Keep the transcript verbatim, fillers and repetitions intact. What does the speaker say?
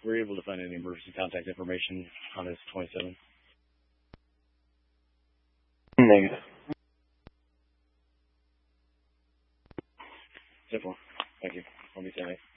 were you able to find any emergency contact information on his twenty-seven? Negative. Simple. Thank you. I'll be tonight.